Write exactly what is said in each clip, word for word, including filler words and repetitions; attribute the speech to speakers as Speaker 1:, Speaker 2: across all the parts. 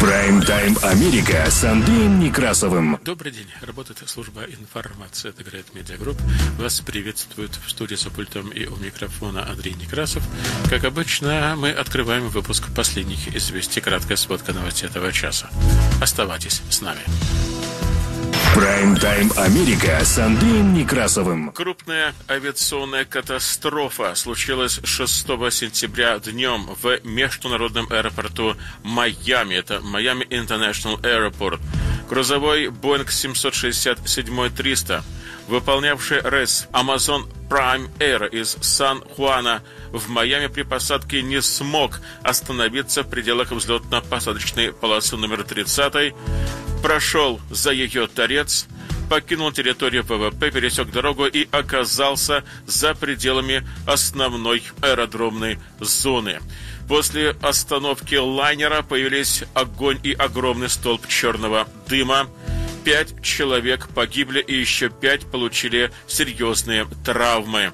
Speaker 1: Прайм-тайм Америка с Андреем Некрасовым.
Speaker 2: Добрый день. Работает служба информации The Great Media Group. Вас приветствует в студии за пультом и у микрофона Андрей Некрасов. Как обычно, мы открываем выпуск последних известий. Краткая сводка новостей этого часа. Оставайтесь с нами.
Speaker 1: Прайм-тайм Америка с Андреем Некрасовым.
Speaker 2: Крупная авиационная катастрофа случилась шестого сентября днем в международном аэропорту Майами. Это Майами International Airport. Грузовой Boeing семьсот шестьдесят семь триста, выполнявший рейс Amazon Prime Air из Сан-Хуана в Майами при посадке, не смог остановиться в пределах взлетно-посадочной полосы номер тридцать, прошел за ее торец, покинул территорию ВВП, пересек дорогу и оказался за пределами основной аэродромной зоны. После остановки лайнера появились огонь и огромный столб черного дыма. Пять человек погибли и еще пять получили серьезные травмы.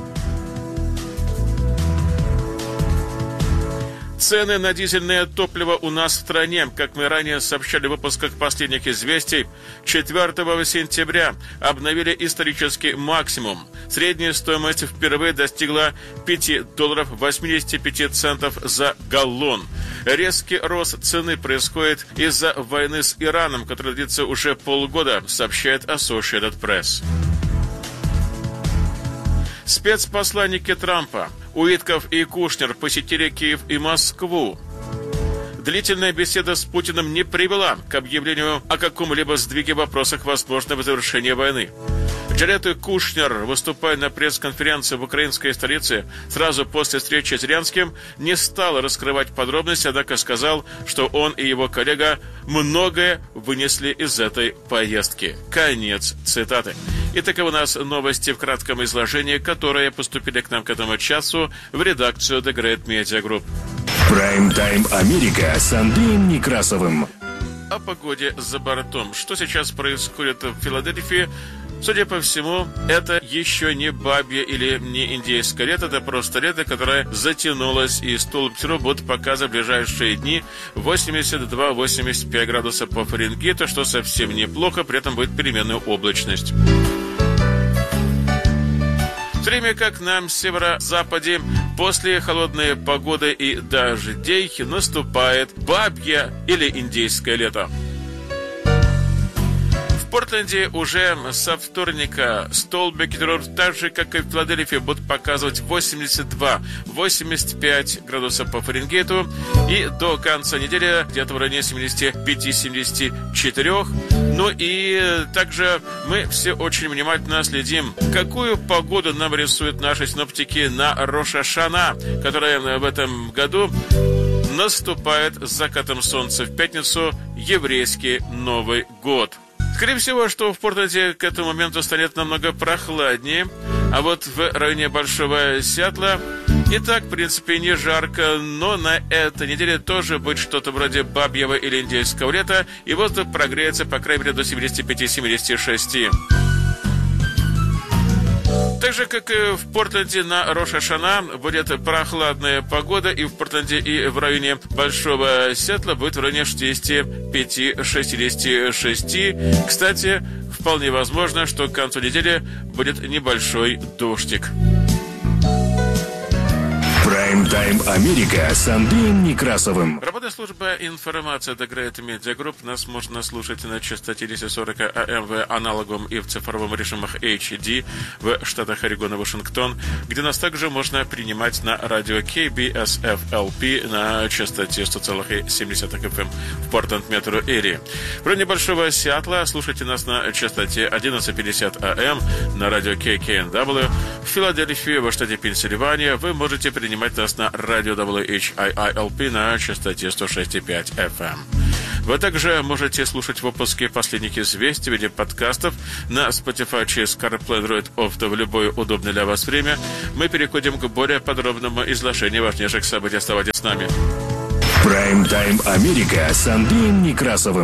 Speaker 2: Цены на дизельное топливо у нас в стране, как мы ранее сообщали в выпусках последних известий, четвёртого сентября обновили исторический максимум. Средняя стоимость впервые достигла пяти долларов восьмидесяти пяти центов за галлон. Резкий рост цены происходит из-за войны с Ираном, которая длится уже полгода, сообщает Associated Press. Спецпосланники Трампа Уитков и Кушнер посетили Киев и Москву. Длительная беседа с Путиным не привела к объявлению о каком-либо сдвиге в вопросах возможного завершения войны. Джаред Кушнер, выступая на пресс-конференции в украинской столице сразу после встречи с Зеленским, не стал раскрывать подробности, однако сказал, что он и его коллега многое вынесли из этой поездки. Конец цитаты. И таковы у нас новости в кратком изложении, которые поступили к нам к этому часу в редакцию The Great Media Group.
Speaker 1: Прайм-тайм Америка с Андреем Некрасовым.
Speaker 2: О погоде за бортом. Что сейчас происходит в Филадельфии? Судя по всему, это еще не бабье или не индейское лето, это просто лето, которое затянулось, и столб будет показывать в ближайшие дни восемьдесят два - восемьдесят пять градусов по Фаренгейту, что совсем неплохо, при этом будет переменная облачность. В то время как на северо-западе после холодной погоды и дождей наступает бабье или индейское лето. В Портленде уже со вторника столбик ветров, так же как и в Филадельфии, будут показывать восемьдесят два - восемьдесят пять градусов по Фаренгейту, и до конца недели где-то в районе семьдесят пять - семьдесят четыре. Ну и также мы все очень внимательно следим, какую погоду нам рисуют наши синоптики на Рош ха-Шана, которая в этом году наступает с закатом солнца в пятницу, еврейский Новый год. Скорее всего, что в Портленде к этому моменту станет намного прохладнее, а вот в районе Большого Сиэтла и так, в принципе, не жарко, но на этой неделе тоже будет что-то вроде бабьего или индейского лета, и воздух прогреется, по крайней мере, до семидесяти пяти - семидесяти шести. Так же, как и в Портленде на Рош ха-Шана будет прохладная погода, и в Портленде, и в районе Большого Сиэтла будет в районе шестидесяти пяти - шестидесяти шести. Кстати, вполне возможно, что к концу недели будет небольшой дождик.
Speaker 1: Прайм-тайм Америка с Андреем Некрасовым.
Speaker 2: Работает служба информации The Great Media Group. Нас можно слушать на частоте десять сорок АМ в аналоговом и в цифровом режимах эйч ди в штатах Орегон и Вашингтон, где нас также можно принимать на радио кей би эс эф эл пи на частоте сто целых семь десятых эф эм в Портленд метро Эри. В районе Большого Сиэтла слушайте нас на частоте одиннадцать пятьдесят АМ на радио кей кей эн дабл ю. В Филадельфии, во штате Пенсильвания, вы можете принимать нас на радио дабл ю эйч ай ай эл пи на частоте сто шесть и пять эф эм. Вы также можете слушать выпуски последних известий в виде подкастов на Spotify через CarPlay, Android Auto в любое удобное для вас время. Мы переходим к более подробному изложению важнейших событий. Оставайтесь с нами.
Speaker 1: Прайм-тайм Америка с Андреем Некрасовым.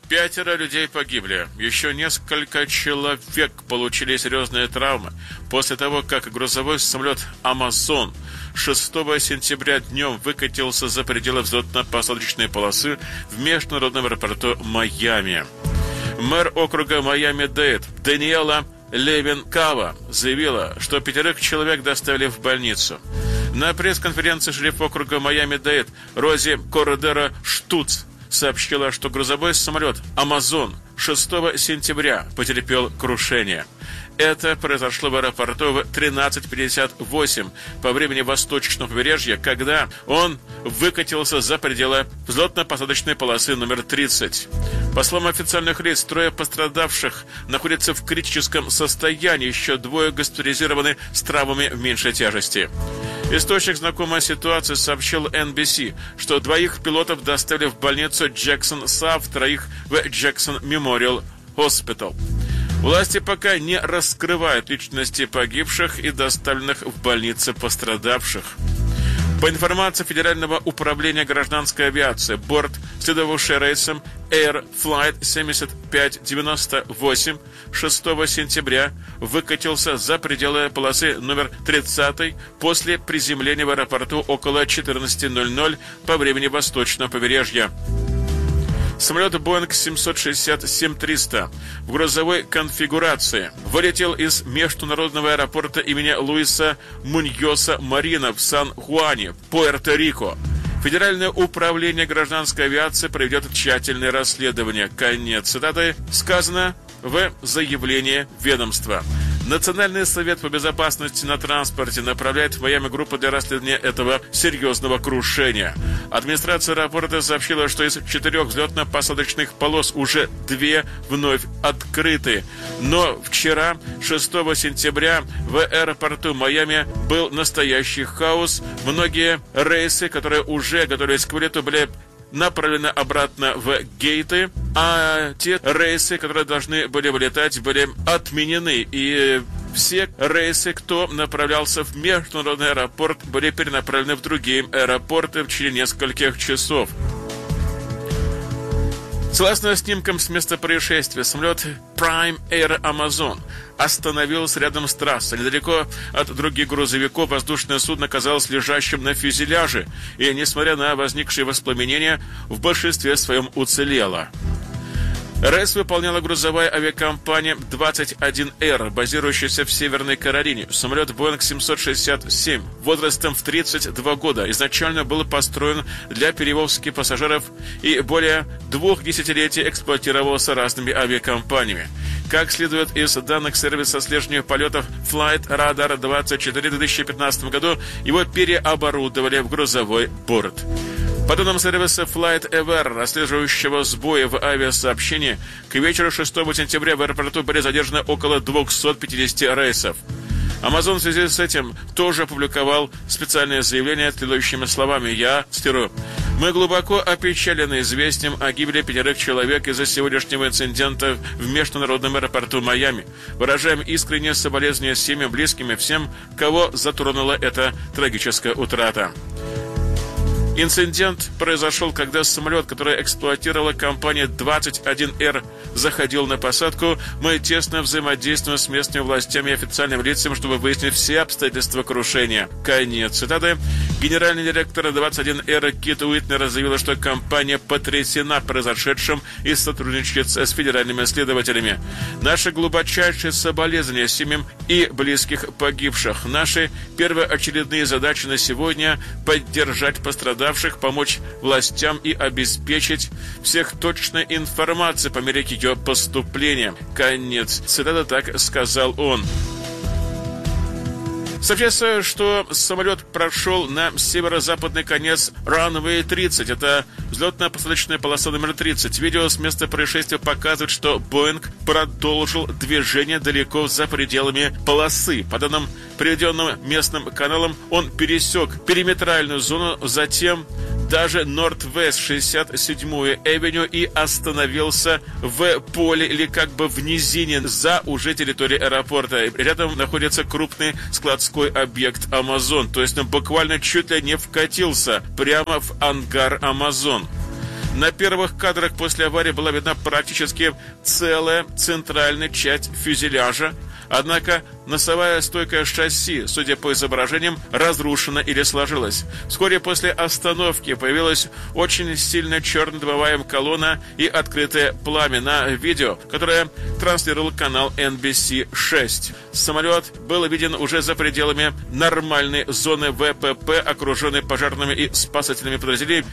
Speaker 2: Пятеро людей погибли. Еще несколько человек получили серьезные травмы после того, как грузовой самолет «Амазон» шестого сентября днем выкатился за пределы взлетно-посадочной полосы в международном аэропорту Майами. Мэр округа Майами-Дейд Даниэла Левин-Кава заявила, что пятерых человек доставили в больницу. На пресс-конференции шериф округа Майами-Дейд Рози Кордера-Штуц сообщила, что грузовой самолет «Амазон» шестого сентября потерпел крушение. Это произошло в аэропорту в тринадцать пятьдесят восемь по времени восточного побережья, когда он выкатился за пределы взлетно-посадочной полосы номер тридцать. По словам официальных лиц, трое пострадавших находятся в критическом состоянии, еще двое госпитализированы с травмами в меньшей тяжести. Источник, знакомой ситуации, сообщил эн би си, что двоих пилотов доставили в больницу Джексон Саф, троих в Джексон Мемориал Хоспитал. Власти пока не раскрывают личности погибших и доставленных в больницы пострадавших. По информации Федерального управления гражданской авиации, борт, следовавший рейсом Air Flight семьдесят пять девяносто восемь шестого сентября, выкатился за пределы полосы номер тридцать после приземления в аэропорту около четырнадцать ноль ноль по времени восточного побережья. Самолет Boeing семьсот шестьдесят семь триста в грузовой конфигурации вылетел из международного аэропорта имени Луиса Муньоса Марина в Сан-Хуане, Пуэрто-Рико. Федеральное управление гражданской авиации проведет тщательное расследование. Конец цитаты сказано в заявлении ведомства. Национальный совет по безопасности на транспорте направляет в Майами группу для расследования этого серьезного крушения. Администрация аэропорта сообщила, что из четырех взлетно-посадочных полос уже две вновь открыты. Но вчера, шестого сентября, в аэропорту Майами был настоящий хаос. Многие рейсы, которые уже готовились к вылету, были направлены обратно в гейты, а те рейсы, которые должны были вылетать, были отменены. И все рейсы, кто направлялся в международный аэропорт, были перенаправлены в другие аэропорты в течение нескольких часов. Согласно снимкам с места происшествия, самолет Prime Air Amazon остановился рядом с трассой. Недалеко от других грузовиков воздушное судно оказалось лежащим на фюзеляже и, несмотря на возникшие воспламенения, в большинстве своем уцелело. Рейс выполняла грузовая авиакомпания двадцать один эр, базирующаяся в Северной Каролине. Самолет Boeing семьсот шестьдесят семь возрастом в тридцать два года изначально был построен для перевозки пассажиров и более двух десятилетий эксплуатировался разными авиакомпаниями. Как следует из данных сервиса слежения полетов Flight Radar двадцать четыре, в две тысячи пятнадцатом году его переоборудовали в грузовой борт. По данным сервиса FlightAware, отслеживающего сбои в авиасообщении, к вечеру шестого сентября в аэропорту были задержаны около двухсот пятидесяти рейсов. Amazon в связи с этим тоже опубликовал специальное заявление с следующими словами, я цитирую: «Мы глубоко опечалены известием о гибели пятерых человек из-за сегодняшнего инцидента в международном аэропорту Майами. Выражаем искреннее соболезнование семьям, близким и всем, кого затронула эта трагическая утрата». Инцидент произошел, когда самолет, который эксплуатировала компания двадцать один эр, заходил на посадку. Мы тесно взаимодействуем с местными властями и официальным лицам, чтобы выяснить все обстоятельства крушения. Конец цитаты. Генеральный директор двадцать один эр Кит Уитнер заявила, что компания потрясена произошедшим и сотрудничает с федеральными следователями. Наши глубочайшие соболезнования семьям и близких погибших. Наши первоочередные задачи на сегодня – поддержать пострадавших, помочь властям и обеспечить всех точной информацией по мере ее поступления. Конец цитаты, так сказал он. Сообщается, что самолет прошел на северо-западный конец Runway тридцать. Это взлетно-посадочная полоса номер тридцать. Видео с места происшествия показывает, что Boeing продолжил движение далеко за пределами полосы. По данным, приведенным местным каналам, он пересек периметральную зону, затем даже Northwest шестьдесят седьмую Avenue и остановился в поле или как бы в низине за уже территорией аэропорта. Рядом находится крупный складской объект Amazon, то есть он буквально чуть ли не вкатился прямо в ангар Amazon. На первых кадрах после аварии была видна практически целая центральная часть фюзеляжа. Однако носовая стойка шасси, судя по изображениям, разрушена или сложилась. Вскоре после остановки появилась очень сильно черно-дымовая колонна и открытое пламя на видео, которое транслировал канал эн би си шесть. Самолет был виден уже за пределами нормальной зоны вэ пэ пэ, окруженной пожарными и спасательными подразделениями.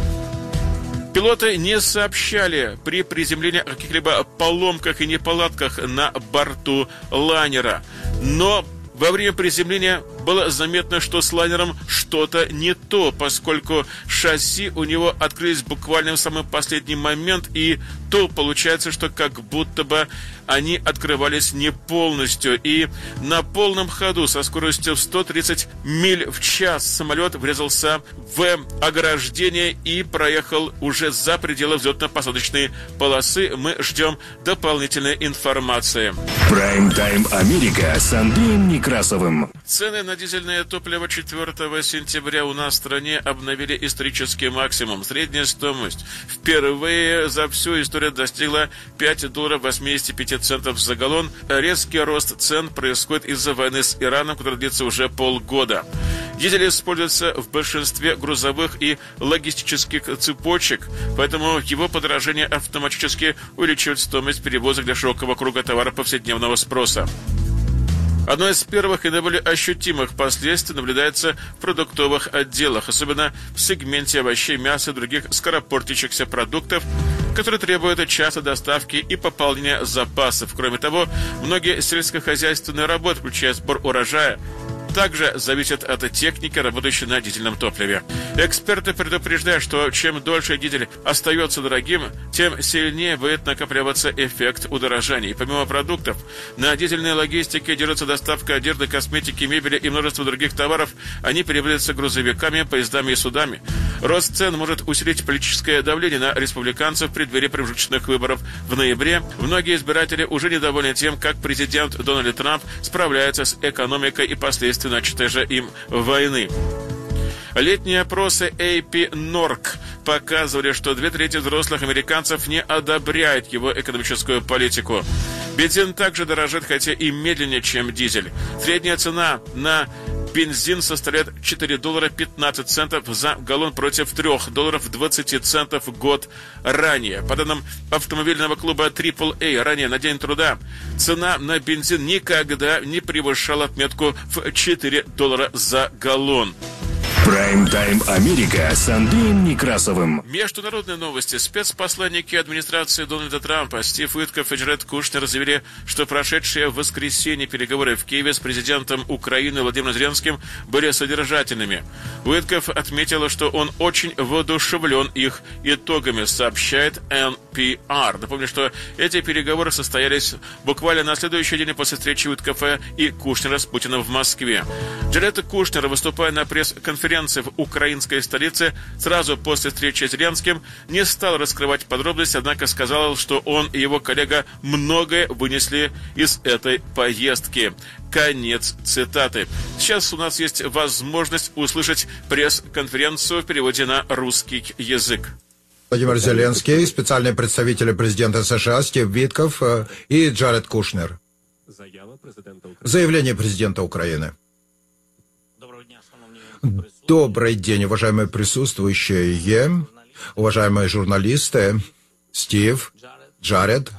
Speaker 2: Пилоты не сообщали при приземлении о каких-либо поломках и неполадках на борту лайнера. Но во время приземления было заметно, что с лайнером что-то не то, поскольку шасси у него открылись буквально в самый последний момент, и то получается, что как будто бы они открывались не полностью. И на полном ходу со скоростью в сто тридцать миль в час самолет врезался в ограждение и проехал уже за пределы взлетно-посадочной полосы. Мы ждем дополнительной информации.
Speaker 1: Прайм-тайм Америка с Андреем Некрасовым.
Speaker 2: Цены на дизельное топливо четвёртого сентября у нас в стране обновили исторический максимум. Средняя стоимость впервые за всю историю достигла пять долларов восемьдесят пять центов за галлон. Резкий рост цен происходит из-за войны с Ираном, которая длится уже полгода. Дизель используется в большинстве грузовых и логистических цепочек, поэтому его подорожание автоматически увеличивает стоимость перевозок для широкого круга товаров повседневного спроса. Одно из первых и наиболее ощутимых последствий наблюдается в продуктовых отделах, особенно в сегменте овощей, мяса и других скоропортящихся продуктов, которые требуют частой доставки и пополнения запасов. Кроме того, многие сельскохозяйственные работы, включая сбор урожая, также зависят от техники, работающей на дизельном топливе. Эксперты предупреждают, что чем дольше дизель остается дорогим, тем сильнее будет накапливаться эффект удорожания. И помимо продуктов, на дизельной логистике держится доставка одежды, косметики, мебели и множество других товаров. Они перевозятся грузовиками, поездами и судами. Рост цен может усилить политическое давление на республиканцев в преддверии промежуточных выборов в ноябре. Многие избиратели уже недовольны тем, как президент Дональд Трамп справляется с экономикой и последствиями начатой же им войны. Летние опросы эй пи Норк показывали, что две трети взрослых американцев не одобряют его экономическую политику. Бензин также дорожит, хотя и медленнее, чем дизель. Средняя цена на бензин составляет четыре доллара пятнадцать центов за галлон против три доллара двадцать центов год ранее. По данным автомобильного клуба трипл эй, ранее на День труда цена на бензин никогда не превышала отметку в четыре доллара за галлон.
Speaker 1: Прайм-тайм Америка с Андреем Некрасовым.
Speaker 2: Международные новости. Спецпосланники администрации Дональда Трампа Стив Уиткоф и Джаред Кушнер заявили, что прошедшие в воскресенье переговоры в Киеве с президентом Украины Владимиром Зеленским были содержательными. Уиткоф отметил, что он очень воодушевлен их итогами, сообщает эн пи ар. Напомню, что эти переговоры состоялись буквально на следующий день после встречи Уиткофа и Кушнера с Путиным в Москве. Джаред Кушнер, выступая на пресс-конференции в украинской столице сразу после встречи с Зеленским, не стал раскрывать подробности, однако сказал, что он и его коллега многое вынесли из этой поездки. Конец цитаты. Сейчас у нас есть возможность услышать пресс-конференцию в переводе на русский язык.
Speaker 3: Владимир Зеленский, специальный представитель президента США Стив Уиткоф и Джаред Кушнер. Заявление президента Украины. Добрый день, уважаемые присутствующие, уважаемые журналисты, Стив, Джаред.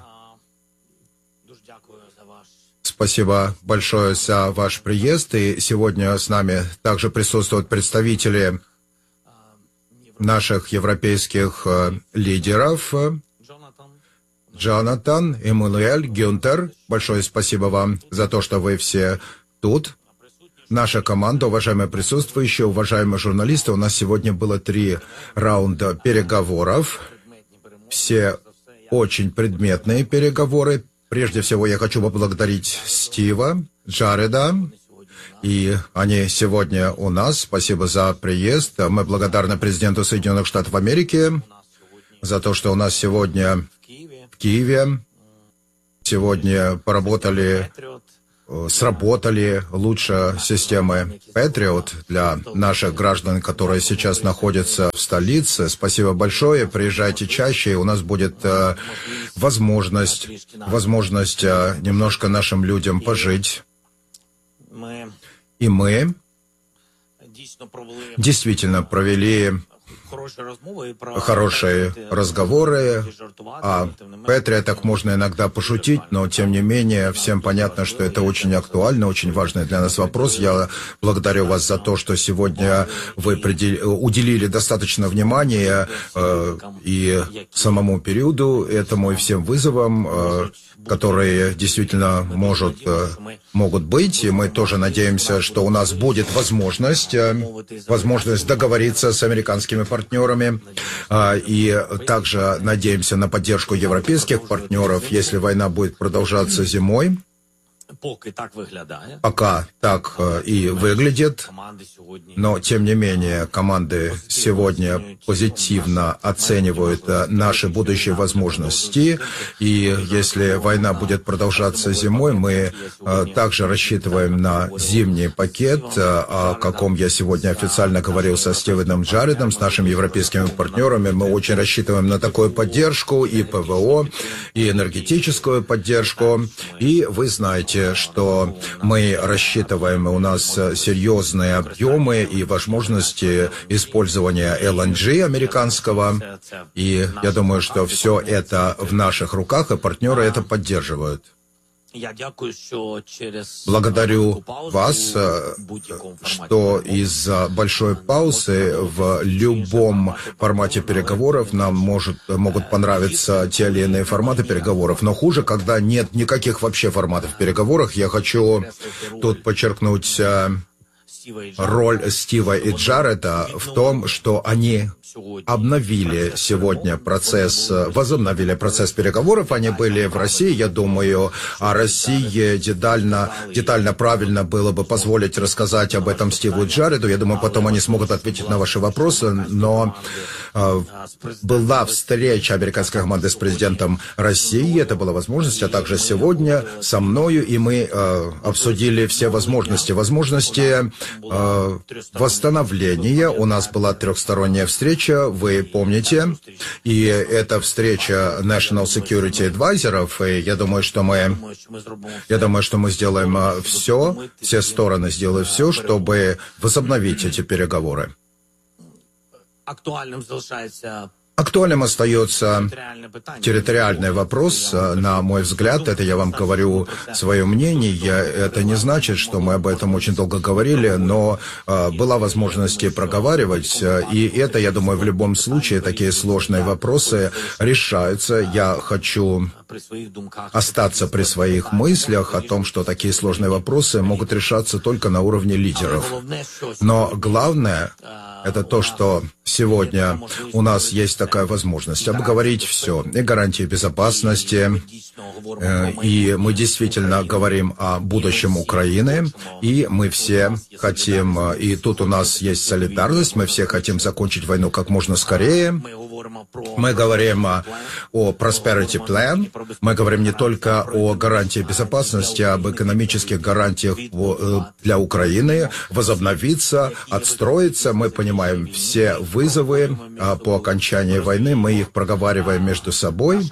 Speaker 3: Спасибо большое за ваш приезд. И сегодня с нами также присутствуют представители наших европейских лидеров. Джонатан, Эммануэль, Гюнтер. Большое спасибо вам за то, что вы все тут. Наша команда, уважаемые присутствующие, уважаемые журналисты, у нас сегодня было три раунда переговоров. Все очень предметные переговоры. Прежде всего, я хочу поблагодарить Стива, Джареда, и они сегодня у нас. Спасибо за приезд. Мы благодарны президенту Соединенных Штатов Америки за то, что у нас сегодня в Киеве. Сегодня поработали сработали лучше системы Patriot для наших граждан, которые сейчас находятся в столице. Спасибо большое, приезжайте чаще, и у нас будет э, возможность, возможность э, немножко нашим людям пожить. И мы действительно провели хорошие разговоры. О Патриотах можно иногда пошутить, но тем не менее всем понятно, что это очень актуально, очень важный для нас вопрос. Я благодарю вас за то, что сегодня вы уделили достаточно внимания э, и самому периоду этому и всем вызовам, э, которые действительно может, э, могут быть. И мы тоже надеемся, что у нас будет возможность, э, возможность договориться с американскими партнерами. партнерами, и также надеемся на поддержку европейских партнеров, если война будет продолжаться зимой. Пока так и выглядит, но тем не менее команды сегодня позитивно оценивают наши будущие возможности, и если война будет продолжаться зимой, мы также рассчитываем на зимний пакет, о каком я сегодня официально говорил со Стивеном Джаредом, с нашими европейскими партнерами. Мы очень рассчитываем на такую поддержку, и ПВО, и энергетическую поддержку, и вы знаете, что мы рассчитываем, у нас серьезные объемы и возможности использования эл эн джи американского. И я думаю, что все это в наших руках, и партнеры это поддерживают. Благодарю вас, что из-за большой паузы в любом формате переговоров нам может, могут понравиться те или иные форматы переговоров, но хуже, когда нет никаких вообще форматов переговоров. Я хочу тут подчеркнуть роль Стива и Джареда в том, что они обновили сегодня процесс, возобновили процесс переговоров. Они были в России, я думаю, о России детально, детально правильно было бы позволить рассказать об этом Стиву и Джареду. Я думаю, потом они смогут ответить на ваши вопросы, но э, была встреча американской команды с президентом России, это была возможность, а также сегодня со мною, и мы э, обсудили все возможности. Возможности э, восстановления. У нас была трехсторонняя встреча, вы помните, и это встреча National Security Advisor'ов, и я думаю, что мы, я думаю, что мы сделаем все, все стороны сделают все, чтобы возобновить эти переговоры.
Speaker 4: Актуальным залишається
Speaker 3: Актуальным остается территориальный вопрос, на мой взгляд, это я вам говорю свое мнение, это не значит, что мы об этом очень долго говорили, но э, была возможность и проговаривать, и это, я думаю, в любом случае такие сложные вопросы решаются. Я хочу остаться при своих мыслях о том, что такие сложные вопросы могут решаться только на уровне лидеров. Но главное — это то, что сегодня у нас есть такая возможность обговорить все, и гарантии безопасности, и мы действительно говорим о будущем Украины, и мы все хотим, и тут у нас есть солидарность, мы все хотим закончить войну как можно скорее. Мы говорим о Prosperity Plan, мы говорим не только о гарантии безопасности, а об экономических гарантиях для Украины, возобновиться, отстроиться. Мы понимаем все вызовы по окончании войны, мы их проговариваем между собой.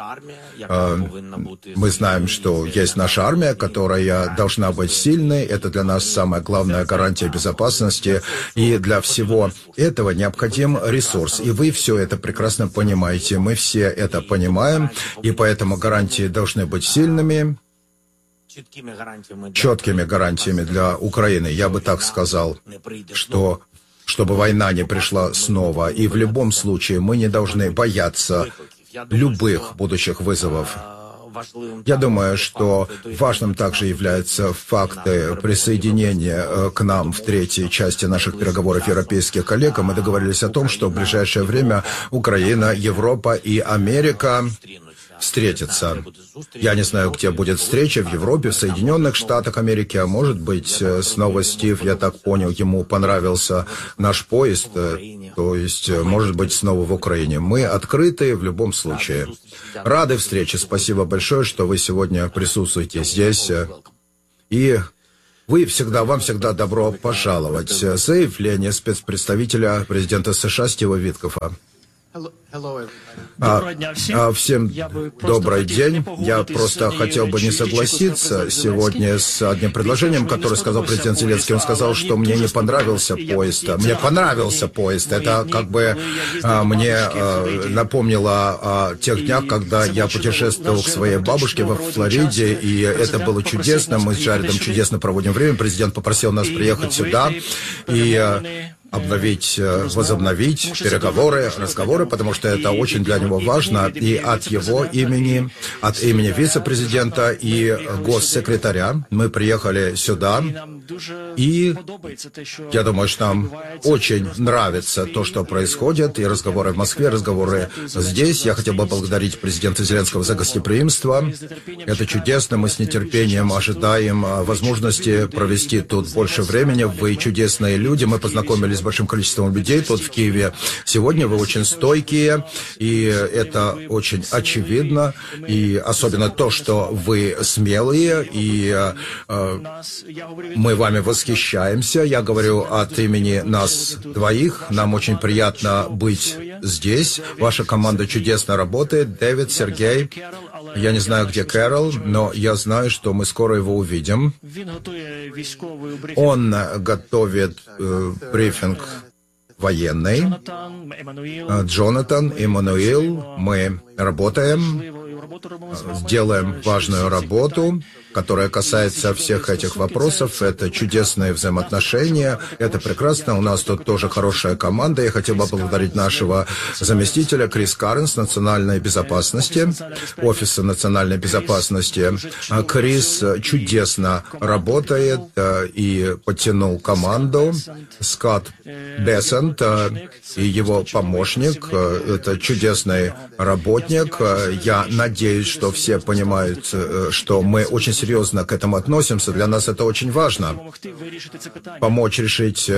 Speaker 3: Мы знаем, что есть наша армия, которая должна быть сильной, это для нас самая главная гарантия безопасности, и для всего этого необходим ресурс. И вы все это прекрасно понимаете, мы все это понимаем, и поэтому гарантии должны быть сильными, четкими гарантиями для Украины. Я бы так сказал, что чтобы война не пришла снова, и в любом случае мы не должны бояться любых будущих вызовов. Я думаю, что важным также являются факты присоединения к нам в третьей части наших переговоров европейских коллег. Мы договорились о том, что в ближайшее время Украина, Европа и Америка встретятся. Я не знаю, где будет встреча, в Европе, в Соединенных Штатах Америки, а может быть, снова Стив, я так понял, ему понравился наш поезд, то есть, может быть, снова в Украине. Мы открыты в любом случае. Рады встрече. Спасибо большое, что вы сегодня присутствуете здесь. И Вы всегда, вам всегда добро пожаловать. Заявление спецпредставителя президента США Стива Виткофа. А, а, всем добрый день. Я просто хотел бы не согласиться сегодня с одним предложением, которое сказал президент Зеленский. Он сказал, что мне не понравился поезд. Мне понравился поезд. Это как бы а, мне а, напомнило о тех днях, когда я путешествовал к своей бабушке во Флориде, и это было чудесно. Мы с Джаредом чудесно проводим время. Президент попросил нас приехать сюда и обновить, возобновить переговоры, разговоры, потому что это очень для него важно. И от его имени, от имени вице-президента и госсекретаря мы приехали сюда. И я думаю, что нам очень нравится то, что происходит, и разговоры в Москве, разговоры здесь. Я хотел бы поблагодарить президента Зеленского за гостеприимство. Это чудесно. Мы с нетерпением ожидаем возможности провести тут больше времени. Вы чудесные люди. Мы познакомились с большим количеством людей тут в Киеве. Сегодня вы очень стойкие, и это очень очевидно. И особенно то, что вы смелые, и э, мы вами восхищаемся. Я говорю от имени нас двоих. Нам очень приятно быть здесь. Ваша команда чудесно работает. Дэвид, Сергей. Я не знаю, где Кэрол, но я знаю, что мы скоро его увидим. Он готовит э, брифинг военный. Джонатан, Эммануил, мы работаем, делаем важную работу, которая касается всех этих вопросов. Это чудесные взаимоотношения, это прекрасно. У нас тут тоже хорошая команда. Я хотел бы поблагодарить нашего заместителя Крис Карнс национальной безопасности, офиса национальной безопасности. Крис чудесно работает и подтянул команду. Скотт Бессент и его помощник. Это чудесный работник. Я надеюсь, что все понимают, что мы очень серьезно к этому относимся. Для нас это очень важно. Помочь решить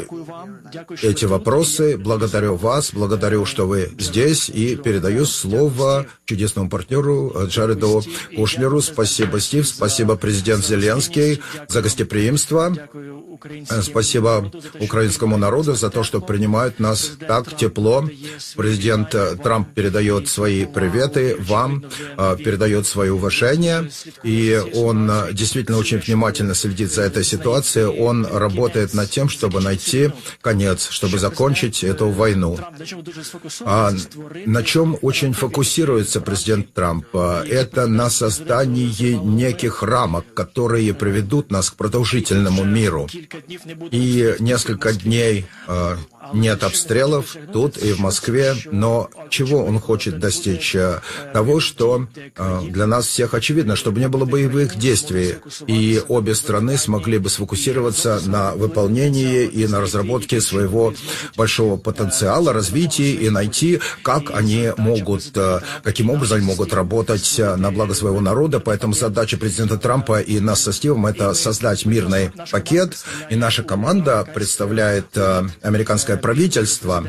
Speaker 3: эти вопросы. Благодарю вас, благодарю, что вы здесь, и передаю слово чудесному партнеру Джареду Кушнеру. Спасибо, Стив, спасибо, президент Зеленский, за гостеприимство. Спасибо украинскому народу за то, что принимают нас так тепло. Президент Трамп передает свои приветы вам, передает свое уважение, и он действительно очень внимательно следит за этой ситуацией. Он работает над тем, чтобы найти конец, чтобы закончить эту войну. А на чем очень фокусируется президент Трамп? Это на создании неких рамок, которые приведут нас к продолжительному миру. И несколько дней э, нет обстрелов тут и в Москве, но чего он хочет достичь? Того, что э, для нас всех очевидно, чтобы не было боевых действий, и обе страны смогли бы сфокусироваться на выполнении и на разработке своего большого потенциала, развитии, и найти, как они могут, э, каким образом они могут работать на благо своего народа. Поэтому задача президента Трампа и нас со Стивом — это создать мирный пакет, и наша команда представляет э, американское правительство,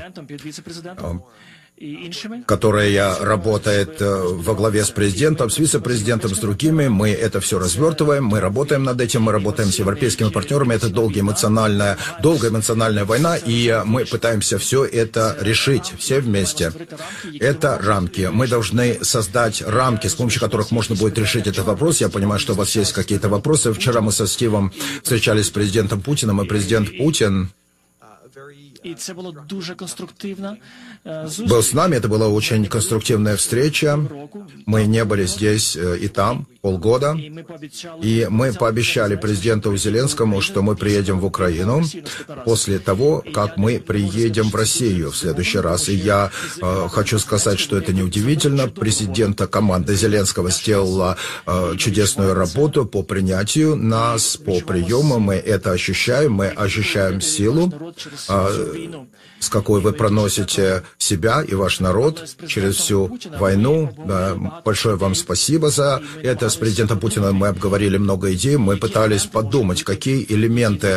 Speaker 3: которая работает во главе с президентом, с вице-президентом, с другими. Мы это все развертываем, мы работаем над этим, мы работаем с европейскими партнерами. Это долгая эмоциональная, долгая эмоциональная война, и мы пытаемся все это решить все вместе. Это рамки. Мы должны создать рамки, с помощью которых можно будет решить этот вопрос. Я понимаю, что у вас есть какие-то вопросы. Вчера мы со Стивом встречались с президентом Путиным, и президент Путин
Speaker 4: І це було дуже конструктивно.
Speaker 3: Был с нами, это была очень конструктивная встреча. Мы не были здесь и там полгода, и мы пообещали президенту Зеленскому, что мы приедем в Украину после того, как мы приедем в Россию в следующий раз. И я э, хочу сказать, что это неудивительно. Президента команда Зеленского сделала э, чудесную работу по принятию нас, по приему. Мы это ощущаем, мы ощущаем силу, э, с какой вы проносите себя и ваш народ через всю войну. Большое вам спасибо за это. С президентом Путиным мы обговорили много идей. Мы пытались подумать, какие элементы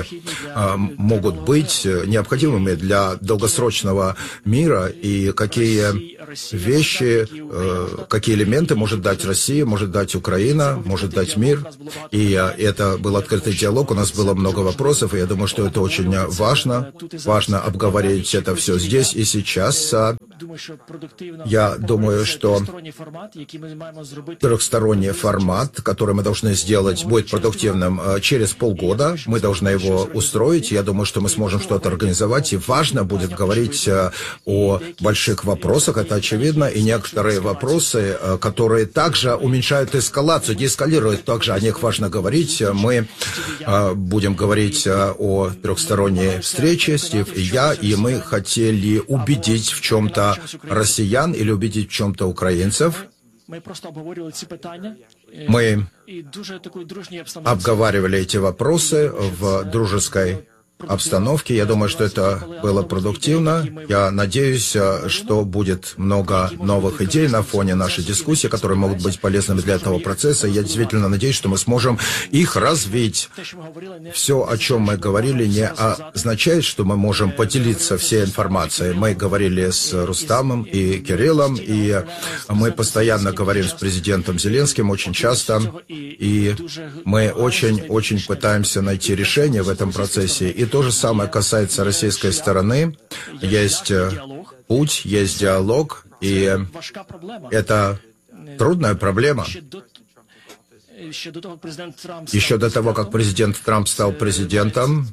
Speaker 3: могут быть необходимыми для долгосрочного мира и какие вещи, какие элементы может дать Россия, может дать Украина, может дать мир. И это был открытый диалог, у нас было много вопросов, и я думаю, что это очень важно. Важно обговорить это все здесь и сейчас. Я думаю, что трехсторонний формат, который мы должны сделать, будет продуктивным через полгода. Мы должны его устроить. Я думаю, что мы сможем что-то организовать. И важно будет говорить о больших вопросах, это очевидно, и некоторые вопросы, которые также уменьшают эскалацию, деэскалируют, также о них важно говорить. Мы будем говорить о трехсторонней встрече, Стив и я, и мы хотели убедить в чем-то россиян или убедить в чем-то украинцев. Мы обговаривали эти вопросы в дружеской обстановке. Я думаю, что это было продуктивно. Я надеюсь, что будет много новых идей на фоне нашей дискуссии, которые могут быть полезными для этого процесса. Я действительно надеюсь, что мы сможем их развить. Все, о чем мы говорили, не означает, что мы можем поделиться всей информацией. Мы говорили с Рустамом и Кириллом, и мы постоянно говорим с президентом Зеленским очень часто, и мы очень-очень пытаемся найти решение в этом процессе. И то же самое касается российской стороны. Есть путь, есть диалог, и это трудная проблема. Еще до того, как президент Трамп стал президентом,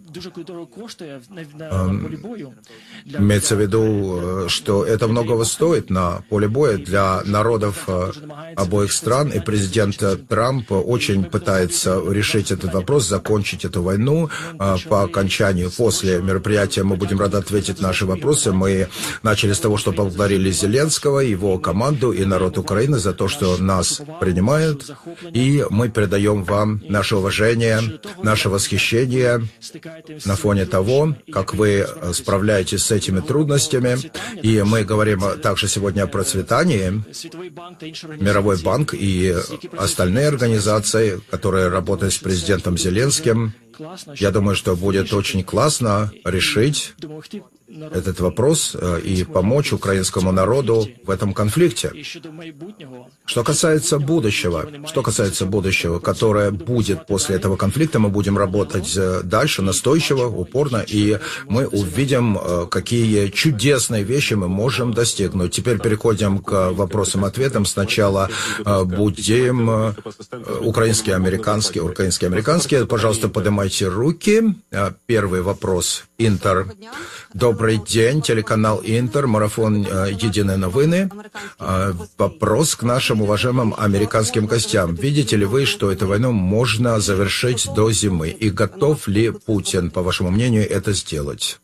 Speaker 3: имеется в виду, что это многого стоит на поле боя для народов обоих стран, и президент Трамп очень пытается решить этот вопрос, закончить эту войну. По окончанию, после мероприятия, мы будем рады ответить на наши вопросы. Мы начали с того, что поблагодарили Зеленского, его команду и народ Украины за то, что нас принимают, и мы передаем вам наше уважение, наше восхищение на фоне того, как вы справляетесь с этими трудностями. И мы говорим также сегодня о процветании. Мировой банк и остальные организации, которые работают с президентом Зеленским. Я думаю, что будет очень классно решить этот вопрос и помочь украинскому народу в этом конфликте. Что касается будущего, что касается будущего, которое будет после этого конфликта, мы будем работать дальше, настойчиво, упорно, и мы увидим, какие чудесные вещи мы можем достигнуть. Теперь переходим к вопросам-ответам. Сначала будем украинские, американские, украинские, американские. Пожалуйста, поднимайте руки. Первый вопрос. Интер. Добрый день, телеканал Интер, марафон «Единые новины». Вопрос к нашим уважаемым американским гостям. Видите ли вы, что эту войну можно завершить до зимы? И готов ли Путин, по вашему мнению, это сделать?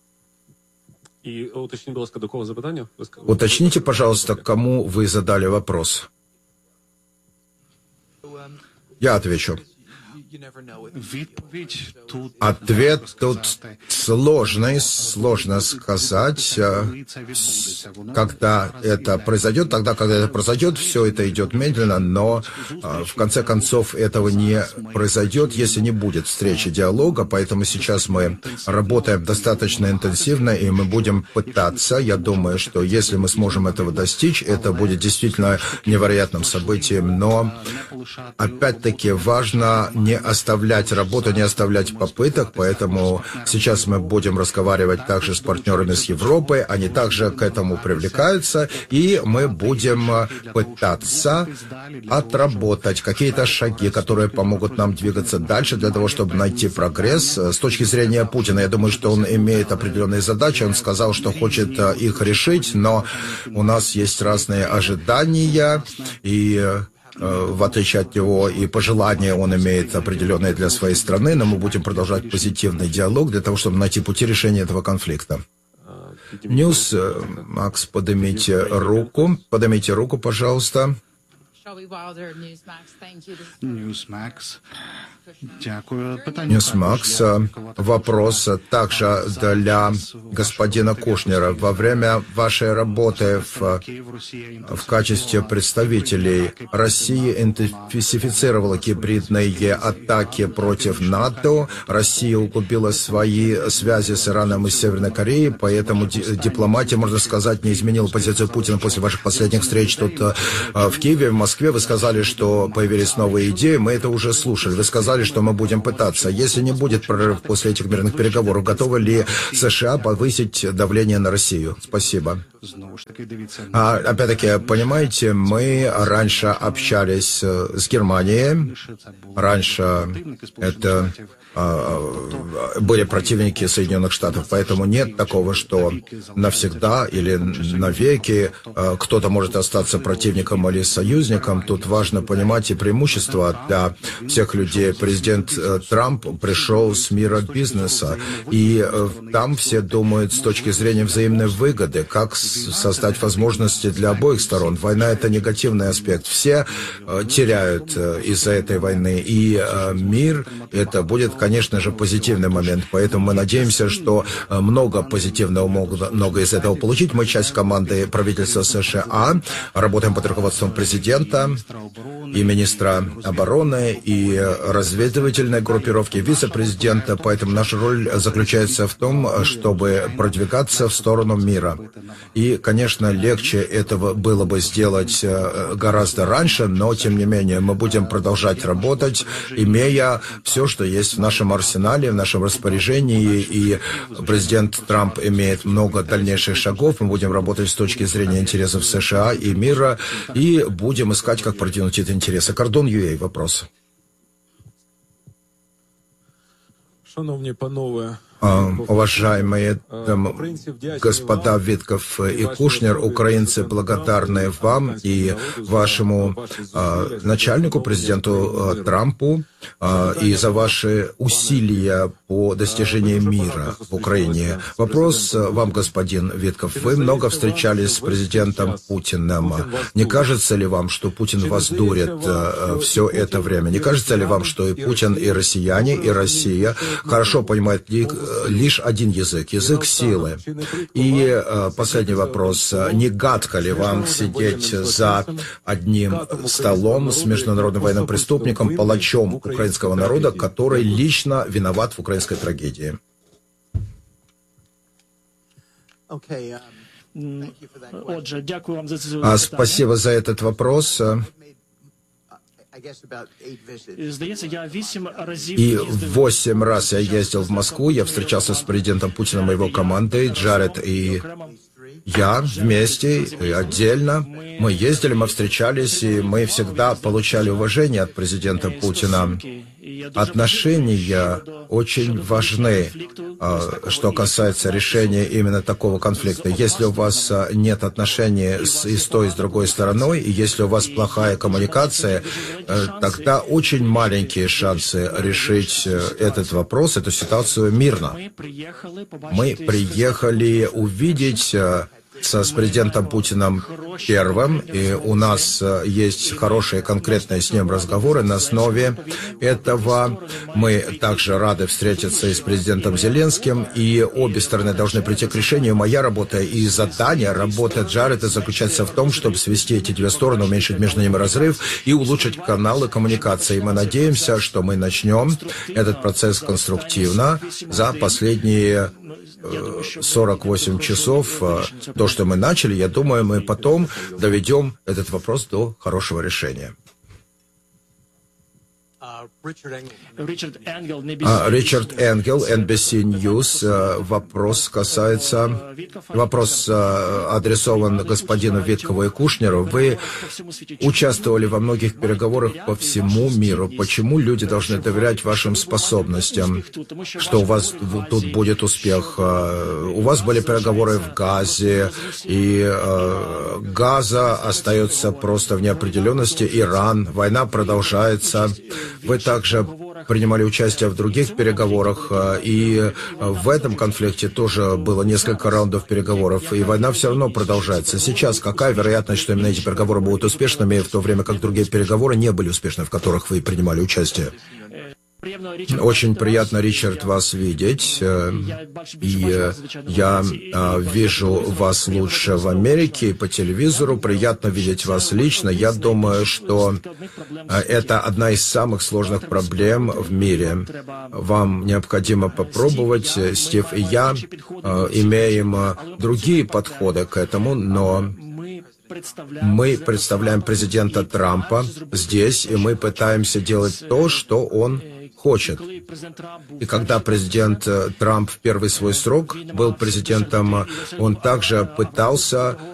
Speaker 3: Уточните, пожалуйста, кому вы задали вопрос. Я отвечу. Ответ тут сложный, сложно сказать, когда это произойдет. Тогда, когда это произойдет, все это идет медленно, но в конце концов этого не произойдет, если не будет встречи диалога. Поэтому сейчас мы работаем достаточно интенсивно, и мы будем пытаться. Я думаю, что если мы сможем этого достичь, это будет действительно невероятным событием. Но опять-таки важно не оставлять работу, не оставлять попыток, поэтому сейчас мы будем разговаривать также с партнерами с Европы, они также к этому привлекаются, и мы будем пытаться отработать какие-то шаги, которые помогут нам двигаться дальше для того, чтобы найти прогресс. С точки зрения Путина, я думаю, что он имеет определенные задачи, он сказал, что хочет их решить, но у нас есть разные ожидания, и в отличие от него и пожелания он имеет определенные для своей страны, но мы будем продолжать позитивный диалог для того, чтобы найти пути решения этого конфликта. Ньюс, Макс, поднимите руку. Поднимите руку, пожалуйста.
Speaker 5: Newsmax. Дякую. Питання
Speaker 3: Newsmax. Вопрос также для господина Кушнера. Во время вашей работы в, в качестве представителей России интенсифицировала гибридные атаки против НАТО. Россия углубила свои связи с Ираном и Северной Кореей, поэтому дипломатия, можно сказать, не изменила позицию Путина после ваших последних встреч тут в Киеве, в Москве. Вы сказали, что появились новые идеи, мы это уже слушали. Вы сказали, что мы будем пытаться. Если не будет прорыв после этих мирных переговоров, готовы ли США повысить давление на Россию? Спасибо. А, опять-таки, понимаете, мы раньше общались с Германией, раньше это были противники Соединенных Штатов, поэтому нет такого, что навсегда или навеки кто-то может остаться противником или союзником. Тут важно понимать и преимущества для всех людей. Президент Трамп пришел с мира бизнеса, и там все думают с точки зрения взаимной выгоды, как создать возможности для обоих сторон. Война — это негативный аспект. Все теряют из-за этой войны, и мир — это будет, конечно же, позитивный момент. Поэтому мы надеемся, что много позитивного могут много из этого получить. Мы часть команды правительства США, работаем под руководством президента и министра обороны, и разведывательной группировки вице-президента. Поэтому наша роль заключается в том, чтобы продвигаться в сторону мира. И, конечно, легче этого было бы сделать гораздо раньше, но, тем не менее, мы будем продолжать работать, имея все, что есть в нашем арсенале, в нашем распоряжении, и президент Трамп имеет много дальнейших шагов. Мы будем работать с точки зрения интересов США и мира, и будем искать, как продвинуть эти интересы. Кордон ю эй, вопрос.
Speaker 6: Шановні панове,
Speaker 3: Уважаемые там, господа Витков и Кушнер, украинцы благодарны вам и вашему э, начальнику, президенту э, Трампу, э, и за ваши усилия по достижению мира в Украине. Вопрос вам, господин Витков. Вы много встречались с президентом Путиным. Не кажется ли вам, что Путин вас дурит э, все это время? Не кажется ли вам, что и Путин, и россияне, и Россия хорошо понимают лишь один язык, язык силы? И э, последний вопрос. Не гадко ли вам сидеть за одним столом с международным военным преступником, палачом украинского народа, который лично виноват в украинской трагедии?
Speaker 4: Отже, дякую вам за це
Speaker 3: а, спасибо за этот вопрос.
Speaker 4: Здається, я вісім разів
Speaker 3: И восемь раз я ездил в Москву, я встречался с президентом Путиным и его командой, Джаред и я вместе, и отдельно. Мы ездили, мы встречались, и мы всегда получали уважение от президента Путина. Отношения очень важны, что касается решения именно такого конфликта. Если у вас нет отношений с, и с той, и с другой стороной, и если у вас плохая коммуникация, тогда очень маленькие шансы решить этот вопрос, эту ситуацию мирно. Мы приехали увидеть с президентом Путиным первым, и у нас есть хорошие конкретные с ним разговоры. На основе этого мы также рады встретиться и с президентом Зеленским, и обе стороны должны прийти к решению. Моя работа и задание, работа Джареда заключается в том, чтобы свести эти две стороны, уменьшить между ними разрыв и улучшить каналы коммуникации. Мы надеемся, что мы начнем этот процесс конструктивно за последние сорок восемь часов. То, что мы начали, я думаю, мы потом доведем этот вопрос до хорошего решения.
Speaker 4: Ричард Енгел,
Speaker 3: А, Ричард Енгел, эн би си News. Вопрос касается... Вопрос адресован господину Виткову и Кушнеру. Вы участвовали во многих переговорах по всему миру. Почему люди должны доверять вашим способностям, что у вас тут будет успех? У вас были переговоры в Газе, и Газа остается просто в неопределенности. Иран, война продолжается. Вы также принимали участие в других переговорах, и в этом конфликте тоже было несколько раундов переговоров, и война все равно продолжается. Сейчас какая вероятность, что именно эти переговоры будут успешными, в то время как другие переговоры не были успешны, в которых вы принимали участие? Очень приятно, Ричард, вас видеть. И я вижу вас лучше в Америке и по телевизору. Приятно видеть вас лично. Я думаю, что это одна из самых сложных проблем в мире. Вам необходимо попробовать. Стив и я имеем другие подходы к этому, но мы представляем президента Трампа здесь, и мы пытаемся делать то, что он хочет. И когда президент Трамп в первый свой срок был президентом, он также пытался